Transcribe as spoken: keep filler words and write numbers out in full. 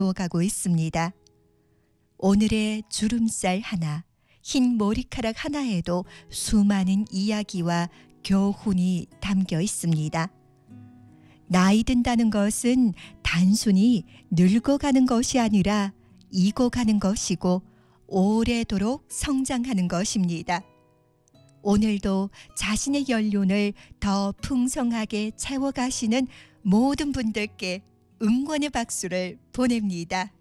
가고 있습니다. 오늘의 주름살 하나, 흰 머리카락 하나에도 수많은 이야기와 교훈이 담겨 있습니다. 나이 든다는 것은 단순히 늙어가는 것이 아니라 익어가는 것이고 오래도록 성장하는 것입니다. 오늘도 자신의 연륜을 더 풍성하게 채워가시는 모든 분들께 응원의 박수를 보냅니다.